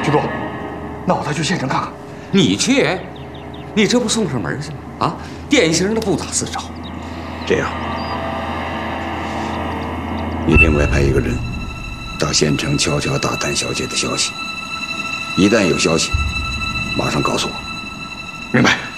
局部，那我再去县城看看。 你去？你这不送上门去了啊？典型的不打自招。 这样，你另外派一个人到县城悄悄打探小姐的消息，一旦有消息，马上告诉我。 明白。